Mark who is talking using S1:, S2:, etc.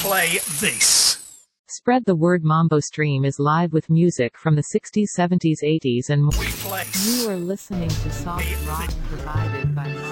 S1: play this.
S2: Spread the word. Mambo Stream is live with music from the 60s, 70s, 80s and more.
S1: We play.
S2: You are listening to soft rock provided by